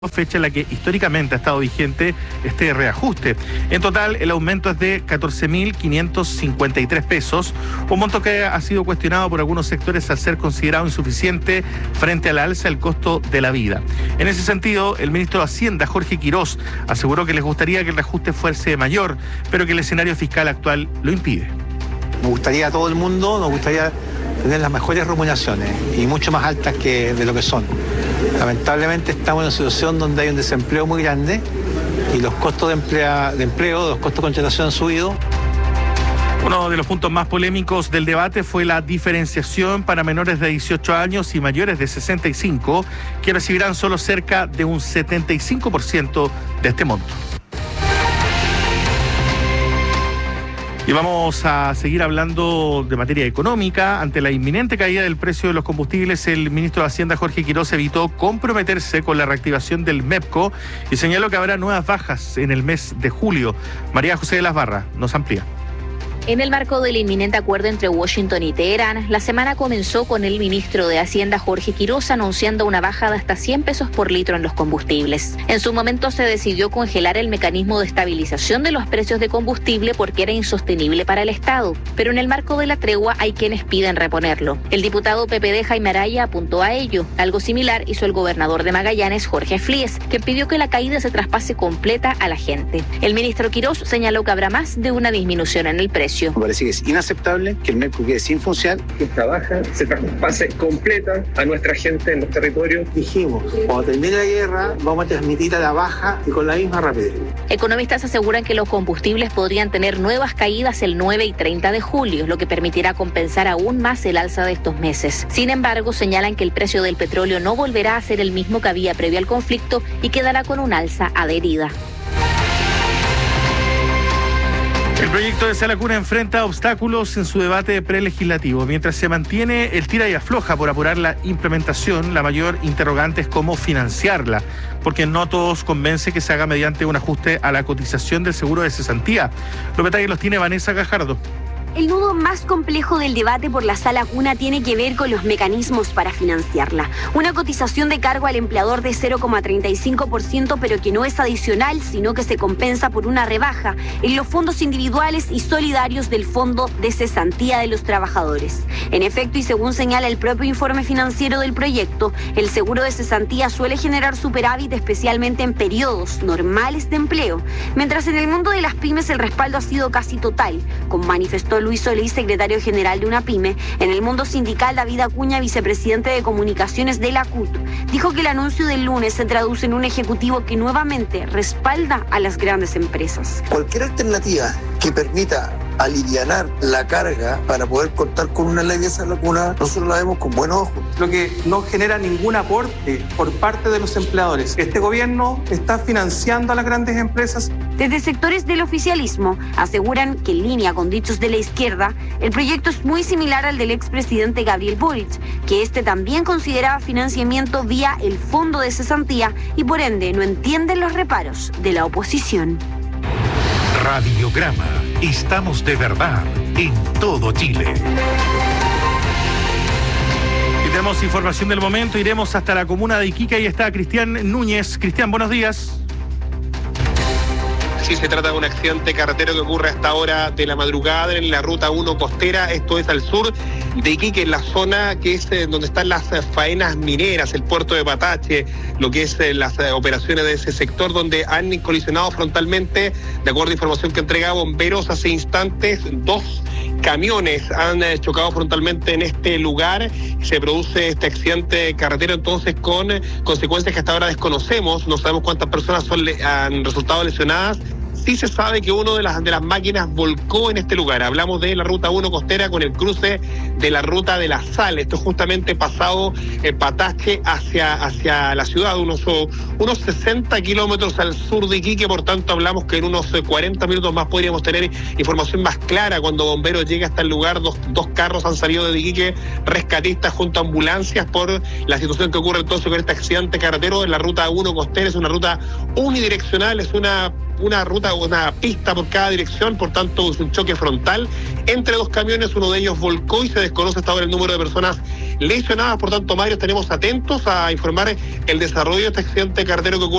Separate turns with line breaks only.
fecha en la que históricamente ha estado vigente este reajuste. En total, el aumento es de 14.553 pesos, un monto que ha sido cuestionado por algunos sectores al ser considerado insuficiente frente a la alza del costo de la vida. En ese sentido, el ministro de Hacienda, Jorge Quirós, aseguró que les gustaría que el reajuste fuese mayor, pero que el escenario fiscal actual lo impide.
Nos gustaría a todo el mundo, nos gustaría tener las mejores remuneraciones y mucho más altas que de lo que son. Lamentablemente estamos en una situación donde hay un desempleo muy grande y los costos de empleo, los costos de contratación han subido.
Uno de los puntos más polémicos del debate fue la diferenciación para menores de 18 años y mayores de 65, que recibirán solo cerca de un 75% de este monto. Y vamos a seguir hablando de materia económica. Ante la inminente caída del precio de los combustibles, el ministro de Hacienda, Jorge Quirós, evitó comprometerse con la reactivación del MEPCO y señaló que habrá nuevas bajas en el mes de julio. María José de las Barras nos amplía.
En el marco del inminente acuerdo entre Washington y Teherán, la semana comenzó con el ministro de Hacienda, Jorge Quirós, anunciando una baja de hasta 100 pesos por litro en los combustibles. En su momento se decidió congelar el mecanismo de estabilización de los precios de combustible porque era insostenible para el Estado, pero en el marco de la tregua hay quienes piden reponerlo. El diputado PPD Jaime Araya apuntó a ello. Algo similar hizo el gobernador de Magallanes, Jorge Flies, que pidió que la caída se traspase completa a la gente. El ministro Quirós señaló que habrá más de una disminución en el precio.
Me parece que es inaceptable que el MEPCO quede sin funcionar.
Que esta baja se traspase completa a nuestra gente en los territorios.
Dijimos, cuando termine la guerra, vamos a transmitir a la baja y con la misma rapidez.
Economistas aseguran que los combustibles podrían tener nuevas caídas el 9 y 30 de julio, lo que permitirá compensar aún más el alza de estos meses. Sin embargo, señalan que el precio del petróleo no volverá a ser el mismo que había previo al conflicto y quedará con un alza adherida.
El proyecto de Sala Cuna enfrenta obstáculos en su debate prelegislativo. Mientras se mantiene el tira y afloja por apurar la implementación, la mayor interrogante es cómo financiarla, porque no todos convence que se haga mediante un ajuste a la cotización del seguro de cesantía. Los detalles los tiene Vanessa Gajardo.
El nudo más complejo del debate por la Sala Cuna tiene que ver con los mecanismos para financiarla. Una cotización de cargo al empleador de 0,35%, pero que no es adicional, sino que se compensa por una rebaja en los fondos individuales y solidarios del Fondo de Cesantía de los Trabajadores. En efecto, y según señala el propio informe financiero del proyecto, el seguro de cesantía suele generar superávit especialmente en periodos normales de empleo, mientras en el mundo de las pymes el respaldo ha sido casi total, como manifestó Luis Solís, secretario general de una pyme. En el mundo sindical, David Acuña, vicepresidente de comunicaciones de la CUT, dijo que el anuncio del lunes se traduce en un ejecutivo que nuevamente respalda a las grandes empresas.
Cualquier alternativa que permita alivianar la carga para poder contar con una ley de Sala Cuna, nosotros la vemos con buenos ojos.
Lo que no genera ningún aporte por parte de los empleadores. Este gobierno está financiando a las grandes empresas.
Desde sectores del oficialismo aseguran que en línea con dichos de la izquierda, el proyecto es muy similar al del expresidente Gabriel Boric, que este también consideraba financiamiento vía el Fondo de Cesantía y por ende no entienden los reparos de la oposición.
Radiograma. Estamos de verdad en todo Chile.
Y tenemos información del momento. Iremos hasta la comuna de Iquique. Ahí está Cristian Núñez. Cristian, buenos días.
Sí, se trata de un accidente carretero que ocurre a esta hora de la madrugada en la ruta 1 costera, esto es al sur de Iquique, en la zona que es donde están las faenas mineras, el puerto de Patache, lo que es las operaciones de ese sector, donde han colisionado frontalmente, de acuerdo a información que entrega bomberos hace instantes, 2 camiones han chocado frontalmente en este lugar. Se produce este accidente carretero entonces con consecuencias que hasta ahora desconocemos. No sabemos cuántas personas han resultado lesionadas. Sí se sabe que uno de las máquinas volcó en este lugar. Hablamos de la ruta 1 costera con el cruce de la ruta de la Sal. Esto es justamente pasado Patache hacia la ciudad, unos 60 kilómetros al sur de Iquique. Por tanto, hablamos que en unos 40 minutos más podríamos tener información más clara cuando bomberos lleguen hasta el lugar. Dos carros han salido de Iquique, rescatistas junto a ambulancias por la situación que ocurre entonces con este accidente carretero en la ruta 1 costera. Es una ruta unidireccional, es una ruta, una pista por cada dirección, por tanto es un choque frontal entre 2 camiones, uno de ellos volcó y se desconoce hasta ahora el número de personas lesionadas. Por tanto, Mario, estaremos atentos a informar el desarrollo de este accidente carretero que ocurre